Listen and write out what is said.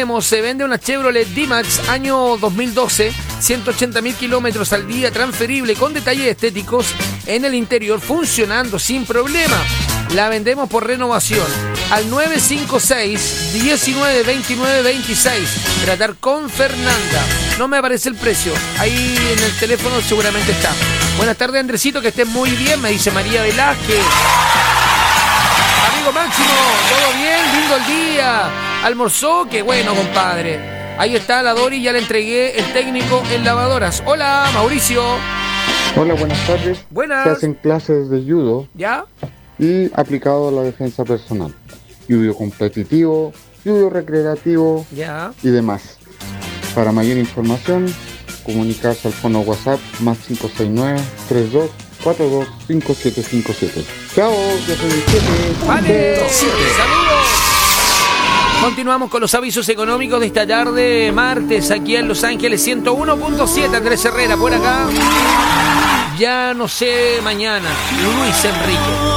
tenemos, se vende una Chevrolet D-Max año 2012, 180.000 kilómetros al día, transferible con detalles estéticos en el interior, funcionando sin problema. La vendemos por renovación al 956-1929-26. Tratar con Fernanda. No me aparece el precio. Ahí en el teléfono seguramente está. Buenas tardes, Andresito, que estés muy bien, me dice María Velázquez. Amigo Máximo, ¿todo bien? Lindo el día. ¿Almorzó? Qué bueno, compadre. Ahí está la Dori, ya le entregué el técnico en lavadoras. Hola, Mauricio. Hola, buenas tardes. Buenas. Se hacen clases de judo. ¿Ya? Y aplicado a la defensa personal. Judo competitivo, judo recreativo Ya. y demás. Para mayor información, comunicarse al fono WhatsApp más 569-3242-5757. Chao, yo soy el Chepe. Vale, saludos. Continuamos con los avisos económicos de esta tarde, martes, aquí en Los Ángeles 101.7. Andrés Herrera por acá. Ya no sé mañana. Luis Enrique.